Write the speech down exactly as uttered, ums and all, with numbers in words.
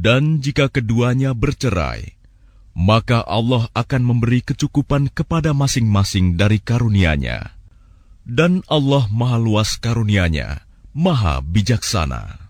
Dan jika keduanya bercerai, maka Allah akan memberi kecukupan kepada masing-masing dari karunia-Nya. Dan Allah Maha Luas karunia-Nya, Maha Bijaksana.